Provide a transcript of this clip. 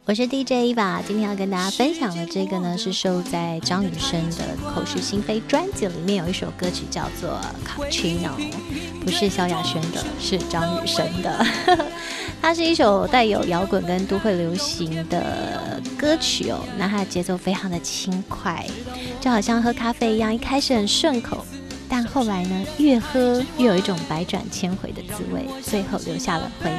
我是 DJ Eva，今天要跟大家分享的这个呢，是收在张雨生的《口是心非》专辑里面有一首歌曲叫做《Cappuccino》，不是萧亚轩的，是张雨生的。它是一首带有摇滚跟都会流行的歌曲哦，那它的节奏非常的轻快，就好像喝咖啡一样，一开始很顺口，但后来呢，越喝越有一种百转千回的滋味，最后留下了回